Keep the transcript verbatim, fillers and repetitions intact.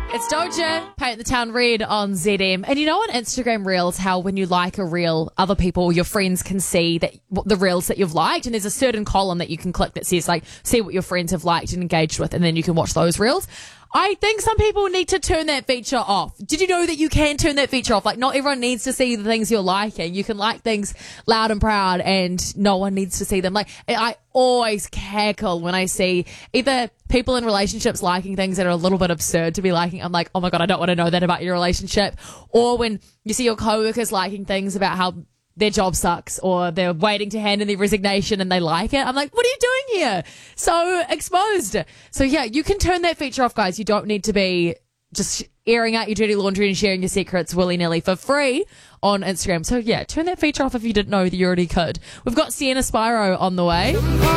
It's Doja, Paint the Town Red on Z M. And you know on Instagram Reels how when you like a reel, other people, your friends can see that the reels that you've liked, and there's a certain column that you can click that says like, see what your friends have liked and engaged with, and then you can watch those reels. I think some people need to turn that feature off. Did you know that you can turn that feature off? Like, not everyone needs to see the things you're liking. You can like things loud and proud, and no one needs to see them. Like, I always cackle when I see either people in relationships liking things that are a little bit absurd to be liking. I'm like, oh my God, I don't want to know that about your relationship. Or when you see your coworkers liking things about how their job sucks, or they're waiting to hand in their resignation and they like it. I'm like, what are you doing here? So exposed. So yeah, you can turn that feature off, guys. You don't need to be just airing out your dirty laundry and sharing your secrets willy-nilly for free on Instagram. So yeah, turn that feature off if you didn't know that you already could. We've got Sienna Spyro on the way.